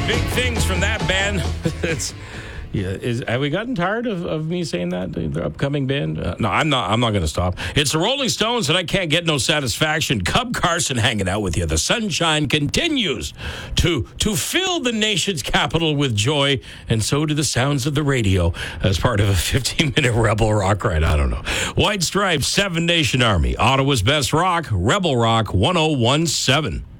big things from that band. Have we gotten tired of me saying that, the upcoming band? No, I'm not going to stop. It's the Rolling Stones, and I can't get no satisfaction. Cub Carson hanging out with you. The sunshine continues to fill the nation's capital with joy, and so do the sounds of the radio as part of a 15-minute Rebel Rock ride. I don't know. White Stripes, Seven Nation Army, Ottawa's Best Rock, Rebel Rock 1017.